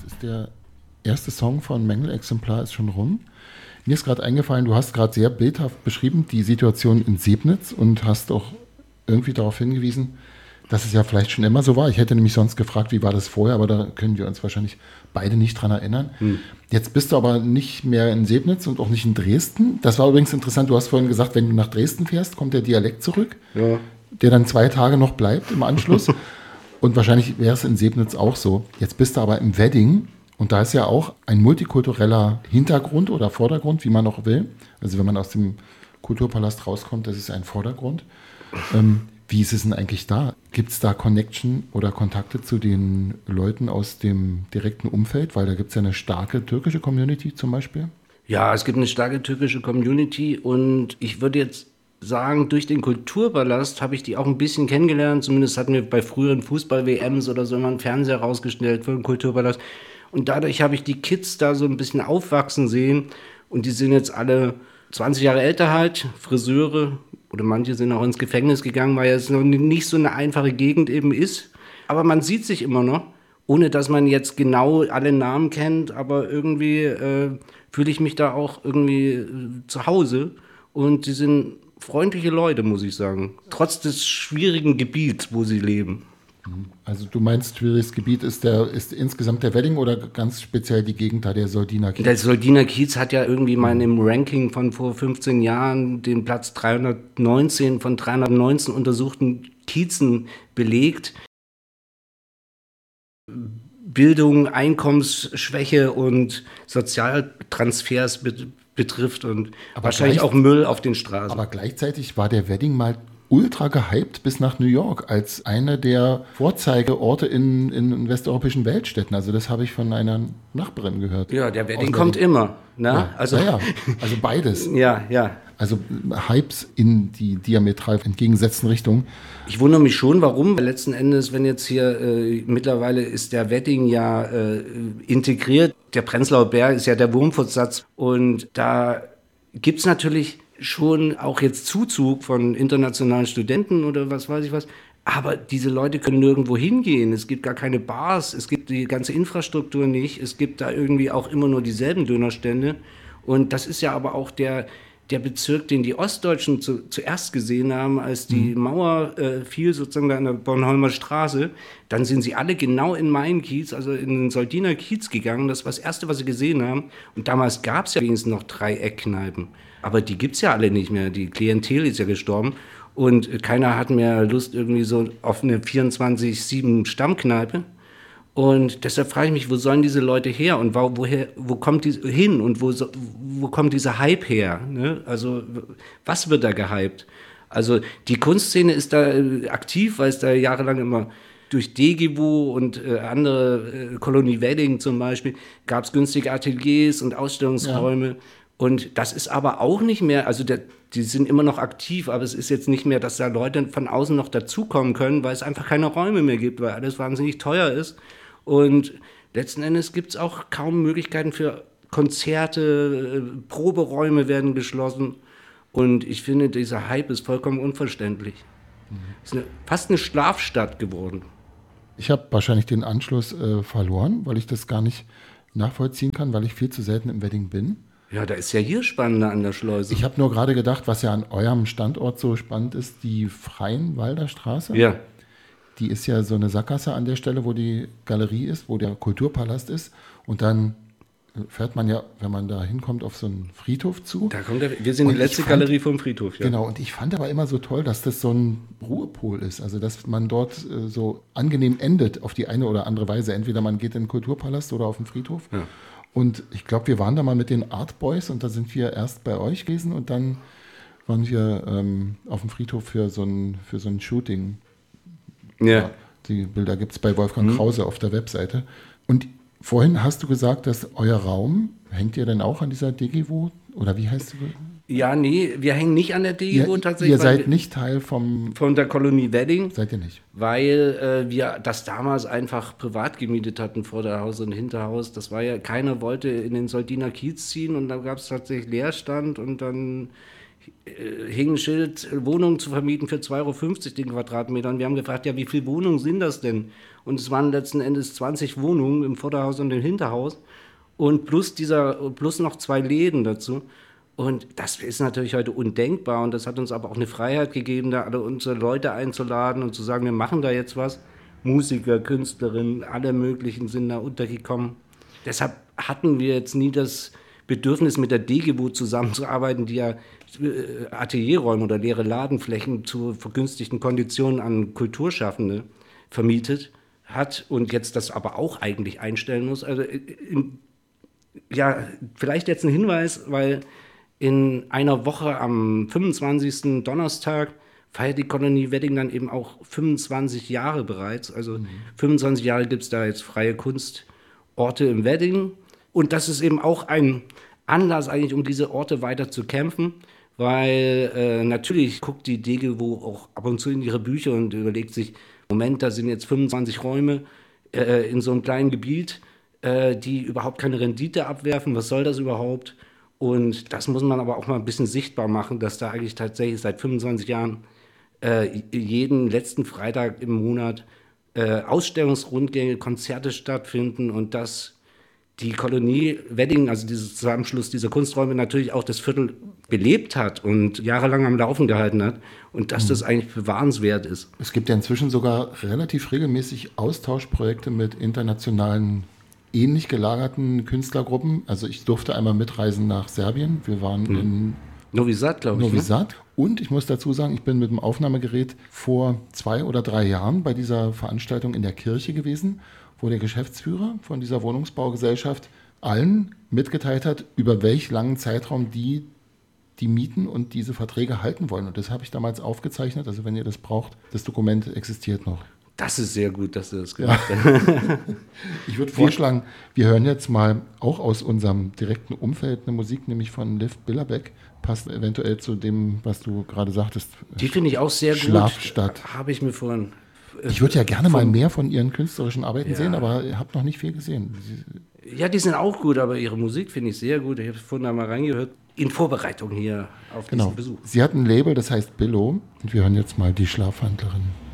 ist der erste Song von Mängelexemplar ist schon rum. Mir ist gerade eingefallen, du hast gerade sehr bildhaft beschrieben, die Situation in Sebnitz und hast auch irgendwie darauf hingewiesen, dass es ja vielleicht schon immer so war. Ich hätte nämlich sonst gefragt, wie war das vorher, aber da können wir uns wahrscheinlich beide nicht dran erinnern. Jetzt bist du aber nicht mehr in Sebnitz und auch nicht in Dresden. Das war übrigens interessant, du hast vorhin gesagt, wenn du nach Dresden fährst, kommt der Dialekt zurück, der dann 2 Tage noch bleibt im Anschluss. Und wahrscheinlich wäre es in Sebnitz auch so. Jetzt bist du aber im Wedding und da ist ja auch ein multikultureller Hintergrund oder Vordergrund, wie man auch will. Also wenn man aus dem Kulturpalast rauskommt, das ist ein Vordergrund. Wie ist es denn eigentlich da? Gibt es da Connection oder Kontakte zu den Leuten aus dem direkten Umfeld? Weil da gibt es ja eine starke türkische Community zum Beispiel. Ja, es gibt eine starke türkische Community und ich würde jetzt sagen, durch den Kulturpalast habe ich die auch ein bisschen kennengelernt. Zumindest hatten wir bei früheren Fußball-WMs oder so immer einen Fernseher rausgestellt für den Kulturpalast. Und dadurch habe ich die Kids da so ein bisschen aufwachsen sehen. Und die sind jetzt alle 20 Jahre älter halt, Friseure. Oder manche sind auch ins Gefängnis gegangen, weil es noch nicht so eine einfache Gegend eben ist. Aber man sieht sich immer noch, ohne dass man jetzt genau alle Namen kennt. Aber irgendwie fühle ich mich da auch irgendwie zu Hause. Und sie sind freundliche Leute, muss ich sagen. Trotz des schwierigen Gebiets, wo sie leben. Also du meinst, schwieriges Gebiet ist insgesamt der Wedding oder ganz speziell die Gegend da, der Soldiner Kiez? Der Soldiner Kiez hat ja irgendwie mal im Ranking von vor 15 Jahren den Platz 319 von 319 untersuchten Kiezen belegt. Bildung, Einkommensschwäche und Sozialtransfers betrifft und aber wahrscheinlich auch Müll auf den Straßen. Aber gleichzeitig war der Wedding mal ultra gehypt bis nach New York als einer der Vorzeigeorte in westeuropäischen Weltstädten. Also das habe ich von einer Nachbarin gehört. Ja, der Wedding kommt immer. Ne? Ja, also beides. Ja. Also Hypes in die diametral entgegengesetzten Richtungen. Ich wundere mich schon, warum. Letzten Endes, wenn jetzt hier mittlerweile ist der Wedding ja integriert. Der Prenzlauer Berg ist ja der Wurmfortsatz. Und da gibt es natürlich schon auch jetzt Zuzug von internationalen Studenten oder was weiß ich was. Aber diese Leute können nirgendwo hingehen. Es gibt gar keine Bars, es gibt die ganze Infrastruktur nicht. Es gibt da irgendwie auch immer nur dieselben Dönerstände. Und das ist ja aber auch der Bezirk, den die Ostdeutschen zuerst gesehen haben, als die Mauer fiel, sozusagen da an der Bornholmer Straße. Dann sind sie alle genau in meinen Kiez, also in den Soldiner Kiez gegangen. Das war das Erste, was sie gesehen haben. Und damals gab es ja wenigstens noch 3 Eckkneipen. Aber die gibt es ja alle nicht mehr. Die Klientel ist ja gestorben. Und keiner hat mehr Lust irgendwie so auf eine 24/7 Stammkneipe. Und deshalb frage ich mich, wo sollen diese Leute her und wo kommt die hin und wo kommt dieser Hype her? Ne? Also was wird da gehypt? Also die Kunstszene ist da aktiv, weil es da jahrelang immer durch Degivo und andere Kolonie Wedding zum Beispiel gab es günstige Ateliers und Ausstellungsräume. Ja. Und das ist aber auch nicht mehr, also die sind immer noch aktiv, aber es ist jetzt nicht mehr, dass da Leute von außen noch dazukommen können, weil es einfach keine Räume mehr gibt, weil alles wahnsinnig teuer ist. Und letzten Endes gibt es auch kaum Möglichkeiten für Konzerte, Proberäume werden geschlossen. Und ich finde, dieser Hype ist vollkommen unverständlich. Es ist fast eine Schlafstadt geworden. Ich habe wahrscheinlich den Anschluss verloren, weil ich das gar nicht nachvollziehen kann, weil ich viel zu selten im Wedding bin. Ja, da ist ja hier spannender an der Schleuse. Ich habe nur gerade gedacht, was ja an eurem Standort so spannend ist, die Freienwalder Straße. Ja. Die ist ja so eine Sackgasse an der Stelle, wo die Galerie ist, wo der Kulturpalast ist. Und dann fährt man ja, wenn man da hinkommt, auf so einen Friedhof zu. Da kommt wir sind die letzte Galerie vom Friedhof. Ja. Genau, und ich fand aber immer so toll, dass das so ein Ruhepol ist. Also, dass man dort so angenehm endet auf die eine oder andere Weise. Entweder man geht in den Kulturpalast oder auf den Friedhof. Ja. Und ich glaube, wir waren da mal mit den Art Boys und da sind wir erst bei euch gewesen und dann waren wir auf dem Friedhof für so ein Shooting. Ja. Die Bilder gibt es bei Wolfgang Krause auf der Webseite. Und vorhin hast du gesagt, dass euer Raum, hängt ihr denn auch an dieser Degivo? Oder wie heißt du? Ja, nee, wir hängen nicht an der Degivo tatsächlich. Ihr seid nicht Teil von der Kolonie Wedding. Seid ihr nicht? Weil wir das damals einfach privat gemietet hatten, Vorderhaus und Hinterhaus. Das war ja, keiner wollte in den Soldiner Kiez ziehen und da gab es tatsächlich Leerstand und dann hing ein Schild, Wohnungen zu vermieten für 2,50 € den Quadratmeter. Und wir haben gefragt, ja, wie viele Wohnungen sind das denn? Und es waren letzten Endes 20 Wohnungen im Vorderhaus und im Hinterhaus. Und plus noch 2 Läden dazu. Und das ist natürlich heute undenkbar. Und das hat uns aber auch eine Freiheit gegeben, da alle unsere Leute einzuladen und zu sagen, wir machen da jetzt was. Musiker, Künstlerinnen, alle möglichen sind da untergekommen. Deshalb hatten wir jetzt nie das Bedürfnis, mit der DGWO zusammenzuarbeiten, die ja Atelierräume oder leere Ladenflächen zu vergünstigten Konditionen an Kulturschaffende vermietet hat und jetzt das aber auch eigentlich einstellen muss. Also ja, vielleicht jetzt ein Hinweis, weil in einer Woche am 25. Donnerstag feiert die Kolonie Wedding dann eben auch 25 Jahre bereits. Also 25 Jahre gibt es da jetzt freie Kunstorte im Wedding. Und das ist eben auch ein Anlass eigentlich, um diese Orte weiter zu kämpfen, weil natürlich guckt die DGWO auch ab und zu in ihre Bücher und überlegt sich, Moment, da sind jetzt 25 Räume in so einem kleinen Gebiet, die überhaupt keine Rendite abwerfen. Was soll das überhaupt? Und das muss man aber auch mal ein bisschen sichtbar machen, dass da eigentlich tatsächlich seit 25 Jahren jeden letzten Freitag im Monat Ausstellungsrundgänge, Konzerte stattfinden und dass die Kolonie Wedding, also dieser Zusammenschluss dieser Kunsträume, natürlich auch das Viertel belebt hat und jahrelang am Laufen gehalten hat und dass das eigentlich bewahrenswert ist. Es gibt ja inzwischen sogar relativ regelmäßig Austauschprojekte mit internationalen ähnlich gelagerten Künstlergruppen. Also ich durfte einmal mitreisen nach Serbien. Wir waren in Novi Sad, glaube ich. Novi Sad. Und ich muss dazu sagen, ich bin mit dem Aufnahmegerät vor 2 oder 3 Jahren bei dieser Veranstaltung in der Kirche gewesen, wo der Geschäftsführer von dieser Wohnungsbaugesellschaft allen mitgeteilt hat, über welch langen Zeitraum die Mieten und diese Verträge halten wollen. Und das habe ich damals aufgezeichnet. Also wenn ihr das braucht, das Dokument existiert noch. Das ist sehr gut, dass du das gemacht hast. Ich würde vorschlagen, wir hören jetzt mal auch aus unserem direkten Umfeld eine Musik, nämlich von Liv Billerbeck. Passt eventuell zu dem, was du gerade sagtest. Die finde ich auch sehr gut. Schlafstadt. Habe ich mir vorhin... Ich würde ja gerne mal mehr von ihren künstlerischen Arbeiten sehen, aber ich habe noch nicht viel gesehen. Ja, die sind auch gut, aber ihre Musik finde ich sehr gut. Ich habe vorhin da mal reingehört. In Vorbereitung hier auf diesen Besuch. Sie hat ein Label, das heißt Billo. Und wir hören jetzt mal die Schlafwandlerin.